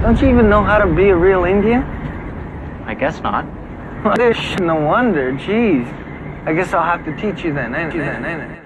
Don't you even know how to be a real Indian? I guess not. No wonder, jeez. I guess I'll have to teach you then, ain't it?